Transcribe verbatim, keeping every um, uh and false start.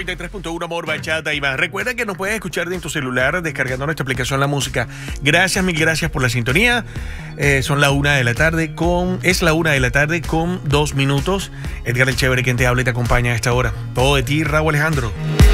noventa y tres punto uno Amor, Bachata y más. Recuerda que nos puedes escuchar en tu celular descargando nuestra aplicación La Música. Gracias, mil gracias por la sintonía. Eh, son la una de la tarde con... Es la una de la tarde con dos minutos. Edgar el Chévere, quien te habla y te acompaña a esta hora. Todo de ti, Raúl Alejandro.